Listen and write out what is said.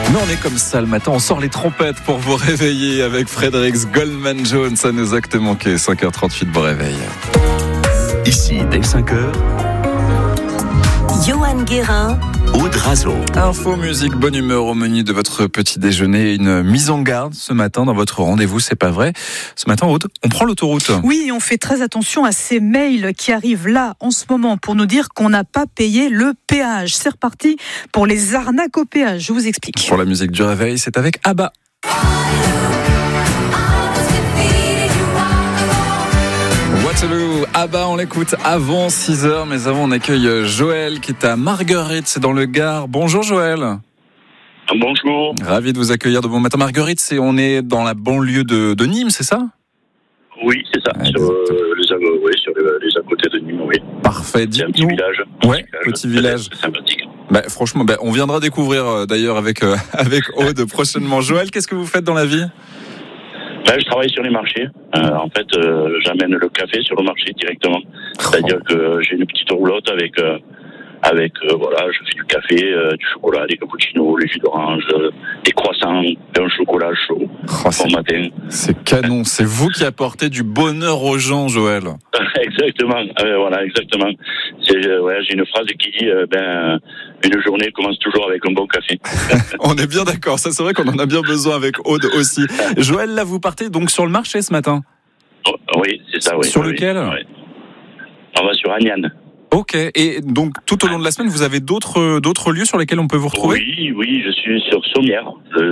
Mais on est comme ça le matin, on sort les trompettes pour vous réveiller avec Fredericks Goldman Jones. Ça nous a manqué, 5h38 de réveil. Ici, dès 5h, Johan Guérin, Aude Razo. Info, musique, bonne humeur au menu de votre petit déjeuner. Une mise en garde ce matin dans votre rendez-vous, c'est pas vrai. Ce matin, Aude, on prend l'autoroute. Oui, on fait très attention à ces mails qui arrivent là en ce moment pour nous dire qu'on n'a pas payé le péage. C'est reparti pour les arnaques au péage, je vous explique. Pour la musique du réveil, c'est avec ABBA. Waterloo, ABBA, on l'écoute avant 6h, mais avant on accueille Joël qui est à Marguerite, c'est dans le Gard. Bonjour Joël. Bonjour. Ravi de vous accueillir de bon matin. Marguerite, on est dans la banlieue de Nîmes, c'est ça ? Oui, c'est ça, sur les à côté de Nîmes, oui. Parfait, C'est un petit dites-nous. village. Ouais, petit village. C'est sympathique. Franchement, on viendra découvrir d'ailleurs avec Aude prochainement. Joël, qu'est-ce que vous faites dans la vie ? Là, je travaille sur les marchés. En fait, j'amène le café sur le marché directement. C'est-à-dire que j'ai une petite roulotte avec je fais du café, du chocolat, des cappuccinos, les jus d'orange, des croissants, un chocolat chaud bon matin. C'est canon, c'est vous qui apportez du bonheur aux gens, Joël. Exactement, exactement. J'ai une phrase qui dit une journée commence toujours avec un bon café. On est bien d'accord, ça c'est vrai qu'on en a bien besoin avec Aude aussi. Joël, là vous partez donc sur le marché ce matin ? Oui, c'est ça, oui. Sur lequel ? Oui. On va sur Agnan. Ok, et donc tout au long de la semaine, vous avez d'autres lieux sur lesquels on peut vous retrouver ? Oui, je suis sur Sommières.